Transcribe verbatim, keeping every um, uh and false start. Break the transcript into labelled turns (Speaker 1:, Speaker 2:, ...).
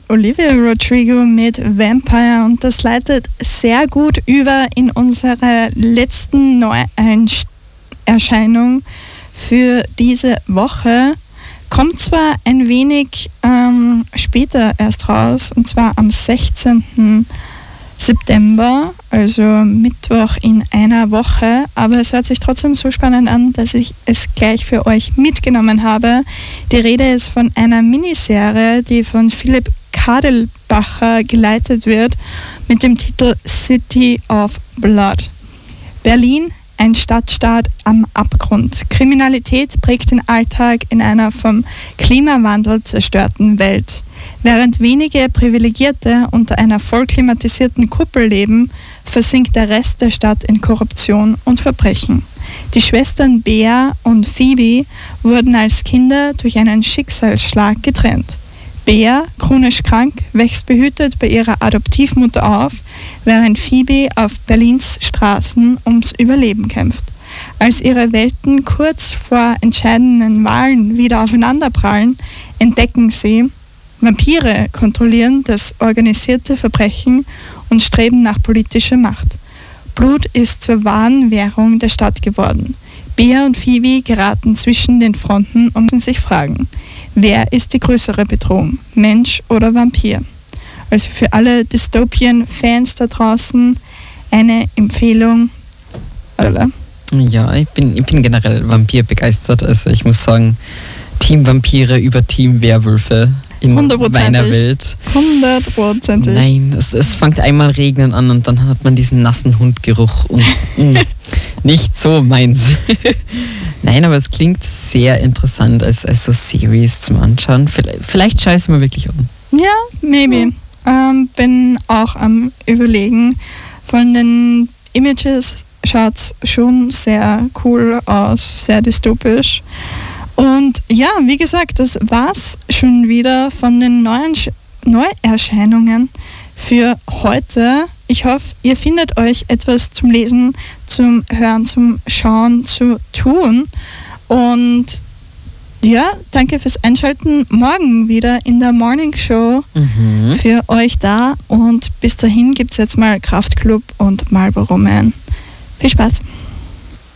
Speaker 1: Olivia Rodrigo mit Vampire und das leitet sehr gut über in unsere letzten Neuerscheinung für diese Woche. Kommt zwar ein wenig ähm, später erst raus, und zwar am sechzehnten September, also Mittwoch in einer Woche, aber es hört sich trotzdem so spannend an, dass ich es gleich für euch mitgenommen habe. Die Rede ist von einer Miniserie, die von Philipp Kadelbacher geleitet wird, mit dem Titel City of Blood. Berlin, ein Stadtstaat am Abgrund. Kriminalität prägt den Alltag in einer vom Klimawandel zerstörten Welt. Während wenige Privilegierte unter einer vollklimatisierten Kuppel leben, versinkt der Rest der Stadt in Korruption und Verbrechen. Die Schwestern Bea und Phoebe wurden als Kinder durch einen Schicksalsschlag getrennt. Bea, chronisch krank, wächst behütet bei ihrer Adoptivmutter auf, während Phoebe auf Berlins Straßen ums Überleben kämpft. Als ihre Welten kurz vor entscheidenden Wahlen wieder aufeinanderprallen, entdecken sie, Vampire kontrollieren das organisierte Verbrechen und streben nach politischer Macht. Blut ist zur wahren Währung der Stadt geworden. Bea und Phoebe geraten zwischen den Fronten und sich fragen, wer ist die größere Bedrohung, Mensch oder Vampir? Also für alle Dystopien-Fans da draußen eine Empfehlung. Oder?
Speaker 2: Ja, ich bin, ich bin generell Vampir begeistert. Also ich muss sagen, Team Vampire über Team Werwölfe in meiner Welt.
Speaker 1: Hundertprozentig.
Speaker 2: Nein, es, es fängt einmal regnen an und dann hat man diesen nassen Hundgeruch und mh, nicht so meins. Nein, aber es klingt sehr interessant als, als so Series zum Anschauen. Vielleicht, vielleicht schaue ich es mir wirklich an.
Speaker 1: Ja, maybe. Ja. Ähm, bin auch am Überlegen. Von den Images schaut es schon sehr cool aus, sehr dystopisch. Und ja, wie gesagt, das war's schon wieder von den neuen Sch- Neuerscheinungen für heute. Ich hoffe, ihr findet euch etwas zum Lesen, zum Hören, zum Schauen, zu tun. Und ja, danke fürs Einschalten. Morgen wieder in der Morning Show mhm. für euch da. Und bis dahin gibt es jetzt mal Kraftklub und Marlboro Man. Viel Spaß.